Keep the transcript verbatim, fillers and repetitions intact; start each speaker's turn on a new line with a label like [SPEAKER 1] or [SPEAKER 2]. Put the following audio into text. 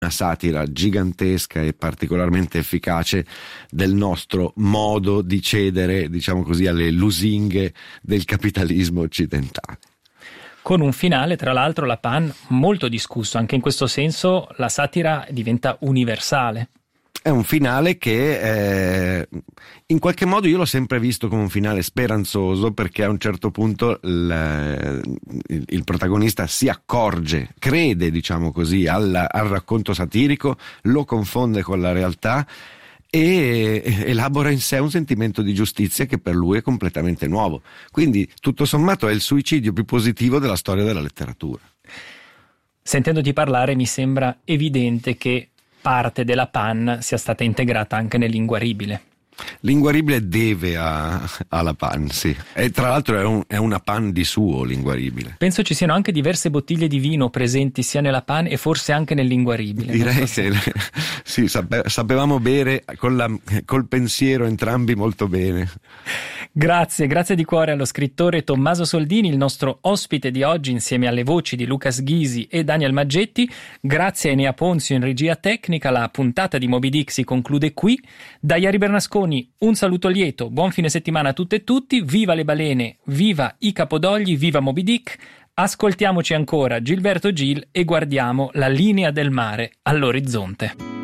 [SPEAKER 1] una satira gigantesca e particolarmente efficace del nostro modo di cedere, diciamo così, alle lusinghe del capitalismo occidentale.
[SPEAKER 2] Con un finale, tra l'altro, La Panne, molto discusso. Anche in questo senso la satira diventa universale.
[SPEAKER 1] È un finale che eh, in qualche modo io l'ho sempre visto come un finale speranzoso, perché a un certo punto il, il, il protagonista si accorge, crede, diciamo così, al, al racconto satirico, lo confonde con la realtà e elabora in sé un sentimento di giustizia che per lui è completamente nuovo. Quindi tutto sommato è il suicidio più positivo della storia della letteratura.
[SPEAKER 2] Sentendoti parlare mi sembra evidente che parte della Panne sia stata integrata anche nell'Inguaribile.
[SPEAKER 1] L'Inguaribile deve a, alla Panne, sì. E tra l'altro è, un, è una Panne di suo, l'Inguaribile.
[SPEAKER 2] Penso ci siano anche diverse bottiglie di vino presenti sia nella Panne e forse anche nell'Inguaribile.
[SPEAKER 1] Direi so che sì, sape, sapevamo bere con la, col pensiero entrambi molto bene.
[SPEAKER 2] Grazie, grazie di cuore allo scrittore Tommaso Soldini, il nostro ospite di oggi insieme alle voci di Luca Sghisi e Daniel Maggetti. Grazie a Enea Ponzio in regia tecnica. La puntata di Moby Dick si conclude qui. Da Iari Bernasconi un saluto lieto, buon fine settimana a tutte e tutti, viva le balene, viva i capodogli, viva Moby Dick. Ascoltiamoci ancora Gilberto Gil e guardiamo la linea del mare all'orizzonte.